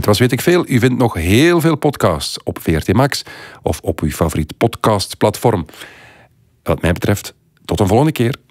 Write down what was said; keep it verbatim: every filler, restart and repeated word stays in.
Dit was Weet ik Veel. U vindt nog heel veel podcasts op V R T Max of op uw favoriet podcastplatform. Wat mij betreft, tot een volgende keer.